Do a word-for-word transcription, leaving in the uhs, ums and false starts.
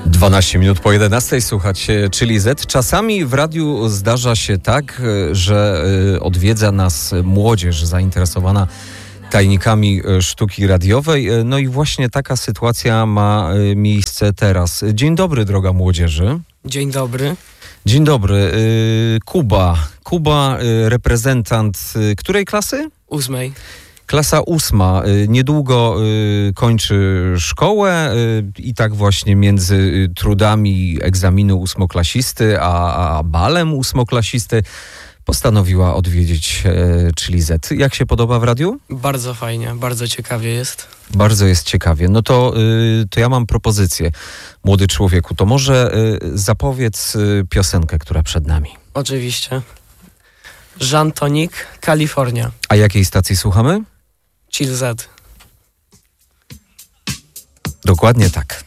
dwanaście minut po jedenastej słuchać Chili Z. Czasami w radiu zdarza się tak, że odwiedza nas młodzież zainteresowana tajnikami sztuki radiowej. No i właśnie taka sytuacja ma miejsce teraz. Dzień dobry, droga młodzieży. Dzień dobry. Dzień dobry. Kuba. Kuba, reprezentant której klasy? Ósmej. Klasa ósma. Niedługo kończy szkołę i tak właśnie między trudami egzaminu ósmoklasisty a, a balem ósmoklasisty postanowiła odwiedzić Chili Z. Jak się podoba w radiu? Bardzo fajnie, bardzo ciekawie jest. Bardzo jest ciekawie. No to, to ja mam propozycję. Młody człowieku, to może zapowiedz piosenkę, która przed nami. Oczywiście. Jean Tonic, Kalifornia. A jakiej stacji słuchamy? Chili Z. Dokładnie tak.